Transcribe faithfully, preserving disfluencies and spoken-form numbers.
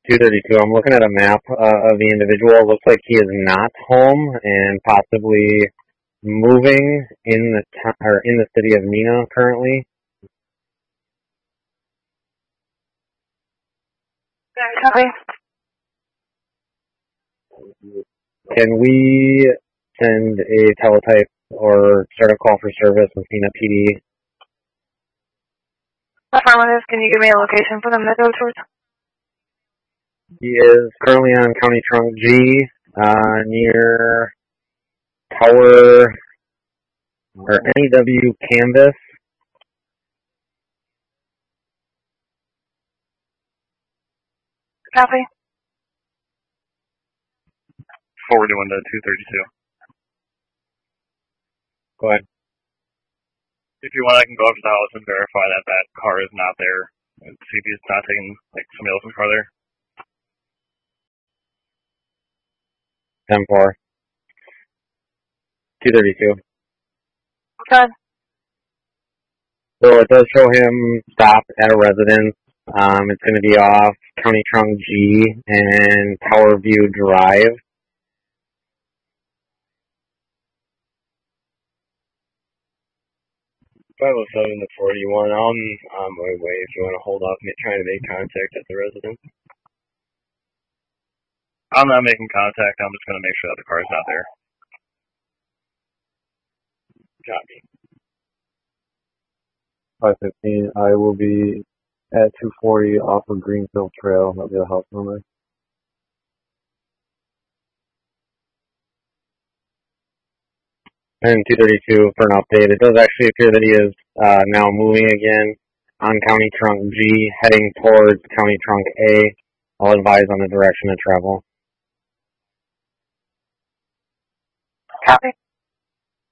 two thirty-two. I'm looking at a map uh, of the individual. It looks like he is not home and possibly moving in the t- or in the city of Neenah currently. Copy. Can we send a teletype or start a call for service with Neenah P D? Affirmative. Can you give me a location for them to go towards? He is currently on County Trunk G, uh, near Tower or N E W Canvas. Copy. Forwarding one to two thirty-two. Go ahead. If you want, I can go up to the house and verify that that car is not there. And see if he's not taking like somebody else's car there. ten four. two thirty-two. Good. So it does show him stop at a residence. Um, it's going to be off County Trunk G and Tower View Drive. five oh seven to forty-one. I'm on my way if you want to hold off me trying to make contact at the residence. I'm not making contact. I'm just going to make sure that the car is not there. Copy. five fifteen, I will be at two forty off of Greenfield Trail. That'll be the house number. And two thirty-two for an update. It does actually appear that he is uh, now moving again on County Trunk G, heading towards County Trunk A. I'll advise on the direction of travel. Copy.